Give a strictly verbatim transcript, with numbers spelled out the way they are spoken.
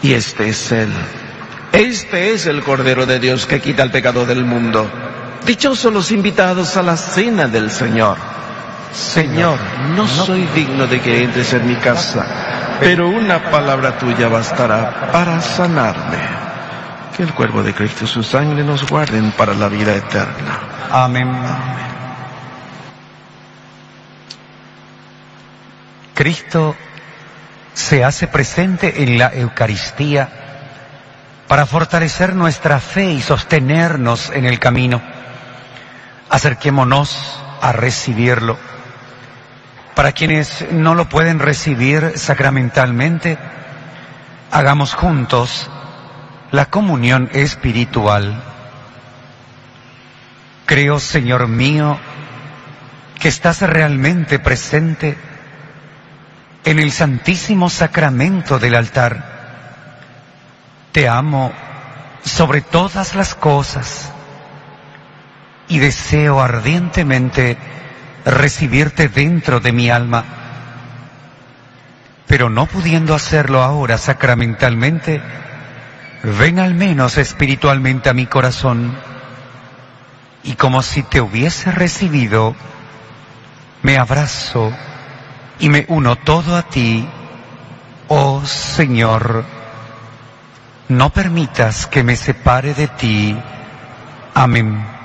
Y este es Él. Este es el Cordero de Dios que quita el pecado del mundo. Dichosos los invitados a la cena del Señor. Señor, no soy digno de que entres en mi casa, pero una palabra tuya bastará para sanarme. Que el cuerpo de Cristo y su sangre nos guarden para la vida eterna. Amén. Cristo se hace presente en la Eucaristía para fortalecer nuestra fe y sostenernos en el camino. Acerquémonos a recibirlo. Para quienes no lo pueden recibir sacramentalmente, hagamos juntos la comunión espiritual. Creo, Señor mío, que estás realmente presente en el santísimo sacramento del altar. Te amo sobre todas las cosas y deseo ardientemente recibirte dentro de mi alma. Pero no pudiendo hacerlo ahora sacramentalmente, ven al menos espiritualmente a mi corazón, y como si te hubiese recibido, me abrazo y me uno todo a ti, oh Señor. No permitas que me separe de ti. Amén.